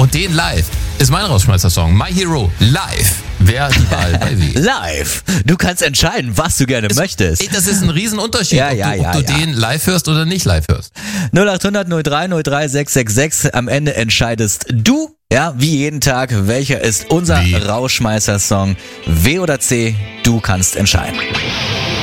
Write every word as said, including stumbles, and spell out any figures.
und den live ist mein Rausschmeißer-Song. My Hero live. Wer die Wahl bei W? Live. Du kannst entscheiden, was du gerne Es, möchtest. Ey, das ist ein Riesenunterschied, Ja, ob ja, du, ob ja, du ja. den live hörst oder nicht live hörst. null acht hundert null drei null drei sechs sechs sechs. Am Ende entscheidest du, ja, wie jeden Tag, welcher ist unser W. Rauschmeißer-Song. W oder C, du kannst entscheiden.